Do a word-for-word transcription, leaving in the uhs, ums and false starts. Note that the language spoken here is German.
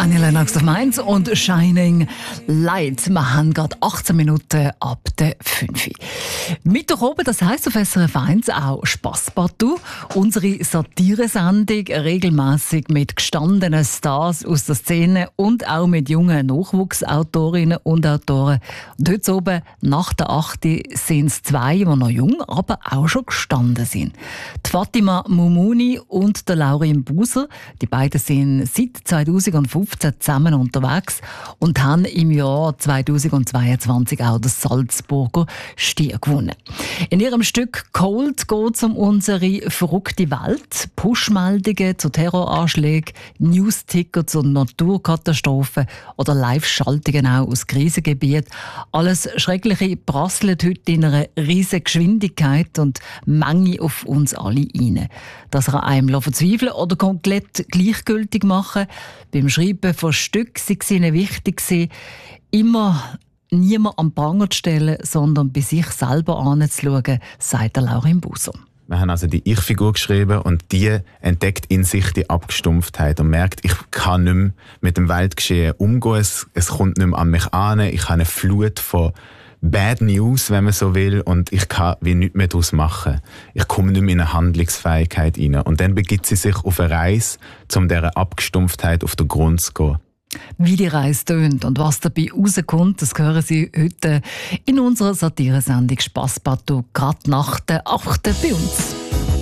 Annie Lennox auf Mainz und Shining Light. Wir haben gerade achtzehn Minuten ab der fünf. Mittwoch oben, das heisst auf S R F eins auch Spasspartout. Unsere Satiresendung regelmässig mit gestandenen Stars aus der Szene und auch mit jungen Nachwuchsautorinnen und Autoren. Und heute oben, nach der acht sind es zwei, die noch jung, aber auch schon gestanden sind. Die Fatima Mumuni und der Laurin Buser. Die beiden sind seit zweitausendfünfzehn zusammen unterwegs und haben im Jahr zweitausendzweiundzwanzig auch das Salzburger Stier gewonnen. In ihrem Stück «Cold» geht es um unsere verrückte Welt. Push-Meldungen zu Terroranschlägen, News-Ticker zu Naturkatastrophen oder Live-Schaltungen auch aus Krisengebieten. Alles Schreckliche prasselt heute in einer riesigen Geschwindigkeit und Menge auf uns alle rein. Das kann einem verzweifeln oder komplett gleichgültig machen. Beim Schreiben von Stücken sei es ihnen wichtig gewesen, immer niemand am Pranger zu stellen, sondern bei sich selber anzuschauen, sagt Laurin Buser. Wir haben also die Ich-Figur geschrieben und die entdeckt in sich die Abgestumpftheit und merkt, ich kann nicht mehr mit dem Weltgeschehen umgehen, es, es kommt nicht mehr an mich an, ich habe eine Flut von Bad News, wenn man so will, und ich kann wie nichts mehr daraus machen. Ich komme nicht mehr in eine Handlungsfähigkeit rein. Und dann begibt sie sich auf eine Reise, um dieser Abgestumpftheit auf den Grund zu gehen. Wie die Reise tönt und was dabei rauskommt, das hören Sie heute in unserer Satiresendung «Spasspartout», gerade nach der achten bei uns.